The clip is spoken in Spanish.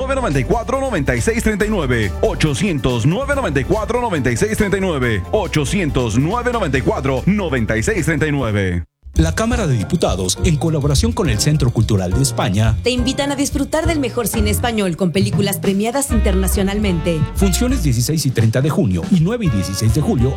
800-994-9639. 800-994-9639. 800-994-9639. La Cámara de Diputados, en colaboración con el Centro Cultural de España, te invitan a disfrutar del mejor cine español con películas premiadas internacionalmente. Funciones 16 y 30 de junio y 9 y 16 de julio